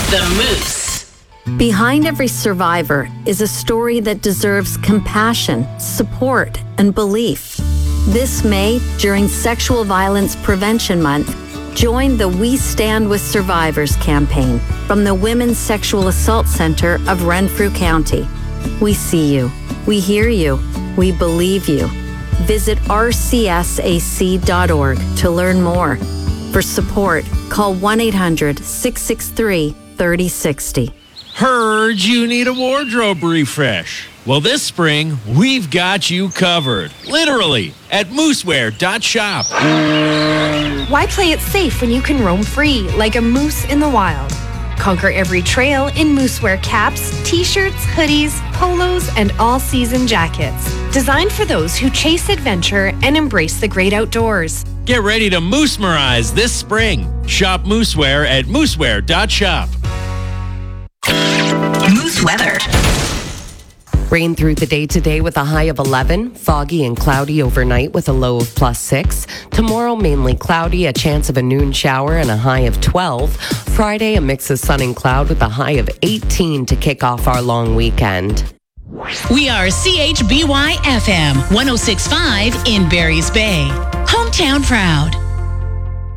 The Moose. Behind every survivor is a story that deserves compassion, support, and belief. This May, during Sexual Violence Prevention Month, join the We Stand With Survivors campaign from the Women's Sexual Assault Center of Renfrew County. We see you. We hear you. We believe you. Visit rcsac.org to learn more. For support, call 1-800-663-3060. Heard you need a wardrobe refresh. Well, this spring, we've got you covered. Literally, at moosewear.shop. Why play it safe when you can roam free like a moose in the wild? Conquer every trail in Moosewear caps, t-shirts, hoodies, polos, and all-season jackets. Designed for those who chase adventure and embrace the great outdoors. Get ready to moose-merize this spring. Shop Moosewear at moosewear.shop. Moose weather. Rain through the day today with a high of 11. Foggy and cloudy overnight with a low of +6. Tomorrow, mainly cloudy, a chance of a noon shower and a high of 12. Friday, a mix of sun and cloud with a high of 18 to kick off our long weekend. We are CHBY FM 106.5 in Barry's Bay. Hometown proud.